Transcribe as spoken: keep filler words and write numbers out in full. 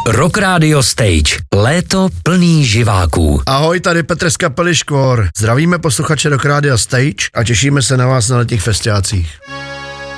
Rock Radio Stage. Léto plný živáků. Ahoj, tady Petr z kapely Škvor. Zdravíme posluchače Rock Radio Stage a těšíme se na vás na letních festiácích.